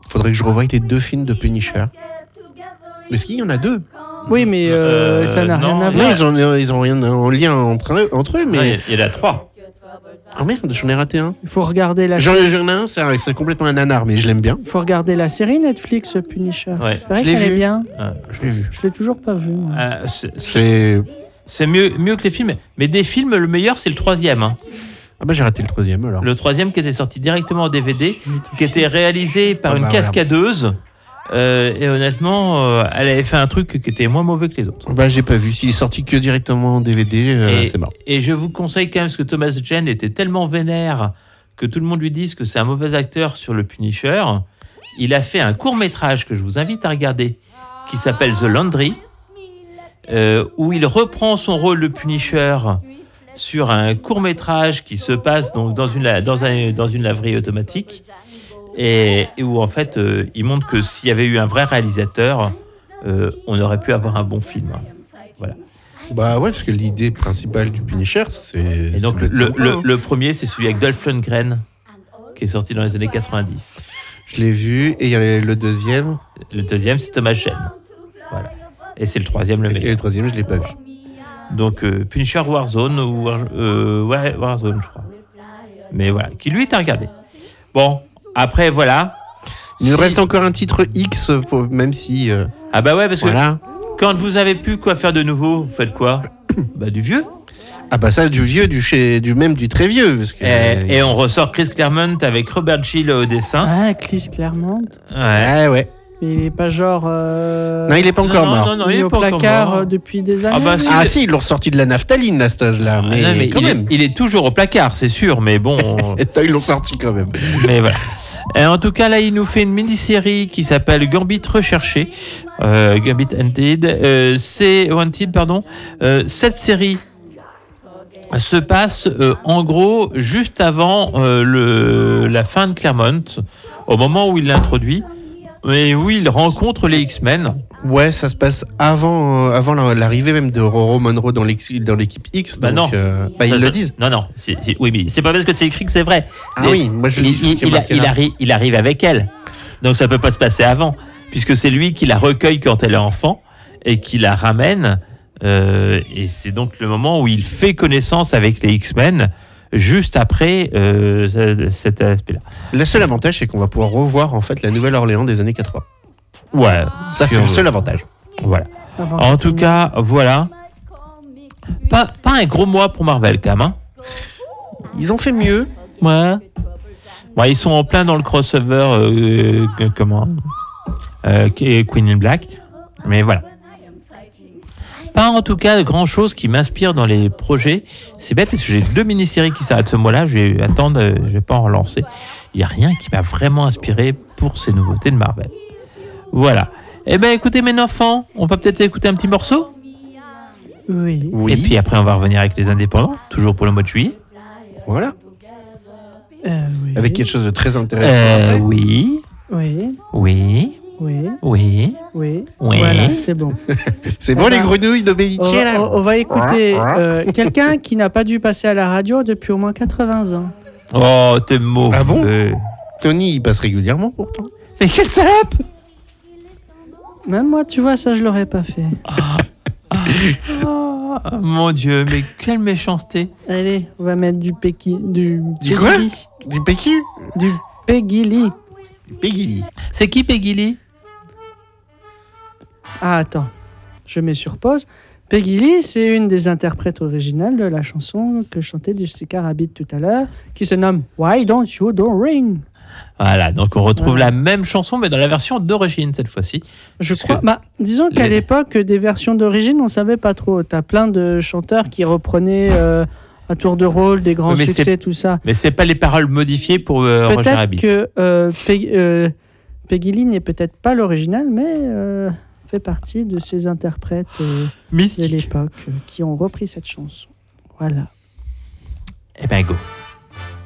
Faudrait que je revoie les 2 films de Punisher. Est-ce qu'il y en a 2? Oui, mais ça n'a rien à voir. Non, ils ont rien en lien entre eux, mais... Non, il y en a 3. Oh merde, j'en ai raté un. Il faut regarder la J'en ai un, c'est complètement un nanar, mais je l'aime bien. Il faut regarder la série Netflix Punisher. Ouais. C'est vrai Je l'ai qu'elle est vu. bien. Je l'ai vu. Je l'ai toujours pas vu. moi. C'est mieux que les films. Mais des films, le meilleur, c'est le 3e. Hein. Ah bah j'ai raté le 3e alors. Le 3e qui était sorti directement en DVD, qui était réalisé par une voilà. cascadeuse. Et honnêtement, elle avait fait un truc qui était moins mauvais que les autres. Bah j'ai pas vu. S'il est sorti que directement en DVD, c'est mort. Et je vous conseille quand même, parce que Thomas Jane était tellement vénère que tout le monde lui dise que c'est un mauvais acteur sur le Punisher. Il a fait un court-métrage que je vous invite à regarder, qui s'appelle The Laundry, où il reprend son rôle de Punisher sur un court-métrage qui se passe donc dans une laverie automatique. Et où en fait, il montre que s'il y avait eu un vrai réalisateur, on aurait pu avoir un bon film. Voilà. Bah ouais, parce que l'idée principale du Punisher, c'est... Et donc le premier, c'est celui avec Dolph Lundgren, qui est sorti dans les années 90. Je l'ai vu, et il y a le deuxième. Le deuxième, c'est Thomas Jane. Voilà. Et c'est le troisième, le Et meilleur. le troisième, je l'ai pas vu. Donc Punisher Warzone, Warzone, je crois. Mais voilà, qui lui est à regarder. Bon, après, voilà. Il nous reste encore un titre X, même si... Ah bah ouais, parce voilà. que quand vous avez plus quoi faire de nouveau, vous faites quoi? Bah du vieux. Ah bah ça, du vieux, du très vieux. Parce que, Et on ressort Chris Claremont avec Robert Gill au dessin. Ah, Chris Claremont. Ouais. Mais il est pas genre... Non, il est pas encore mort. Non, il est au pas encore placard mort. depuis des années. Ah bah si. Si, ils l'ont sorti de la naphtaline à cet âge-là, mais, Non, mais quand même. il est toujours au placard, c'est sûr, mais bon. Ils l'ont sorti quand même. Mais voilà. Et en tout cas, là, il nous fait une mini-série qui s'appelle Gambit Recherché. Gambit Wanted. Cette série se passe en gros juste avant la fin de Claremont, au moment où il l'introduit, et où il rencontre les X-Men. Ouais, ça se passe avant l'arrivée même de Roro Monroe dans l'équipe X. Bah donc, non. ils le disent. Non. Oui, mais c'est pas parce que c'est écrit que c'est vrai. Ah Mais oui, moi je l'ai vu. il arrive avec elle. Donc ça peut pas se passer avant, puisque c'est lui qui la recueille quand elle est enfant et qui la ramène. Et c'est donc le moment où il fait connaissance avec les X-Men, juste après cet aspect-là. Le seul avantage, c'est qu'on va pouvoir revoir en fait la Nouvelle-Orléans des années 80. Ouais. Ça, c'est le seul avantage. Voilà. En tout cas, voilà. Pas un gros mois pour Marvel, quand même. Hein. Ils ont fait mieux. Ouais. Bon, ils sont en plein dans le crossover, Queen in Black. Mais voilà. Pas en tout cas grand chose qui m'inspire dans les projets. C'est bête parce que j'ai 2 mini-séries qui s'arrêtent ce mois-là. Je vais attendre, je vais pas en relancer. Il n'y a rien qui m'a vraiment inspiré pour ces nouveautés de Marvel. Voilà. Eh bien, écoutez, mes enfants, on va peut-être écouter un petit morceau. Oui. Oui. Et puis après, on va revenir avec les indépendants, toujours pour le mois de juillet. Voilà. Oui. Avec quelque chose de très intéressant. après. Oui. Oui. Oui. Oui. Oui. Oui. Oui. Voilà, c'est bon. C'est bon, les grenouilles de Béniché, là. On va écouter quelqu'un qui n'a pas dû passer à la radio depuis au moins 80 ans. Oh, t'es mauvais. Ah bon Tony, il passe régulièrement pourtant. Mais quelle salope! Même moi, tu vois, ça, je l'aurais pas fait. Oh, mon Dieu, mais quelle méchanceté. Allez, on va mettre du Peggy. Du quoi Peggy. Du PQ Du Peggy Lee. Peggy Lee. C'est qui Peggy Lee? Ah, attends. Je mets sur pause. Peggy Lee, c'est une des interprètes originales de la chanson que chantait Jessica Rabbit tout à l'heure, qui se nomme Why Don't You Don't Ring. Voilà, donc on retrouve la même chanson, mais dans la version d'origine cette fois-ci. Je crois. Disons qu'à l'époque, des versions d'origine, on savait pas trop. T'as plein de chanteurs qui reprenaient à tour de rôle des grands succès, tout ça. Mais c'est pas les paroles modifiées pour Roger Rabbit. Peut-être que Peggy Lee n'est peut-être pas l'original, mais fait partie de ces interprètes de l'époque qui ont repris cette chanson. Voilà. Eh ben go.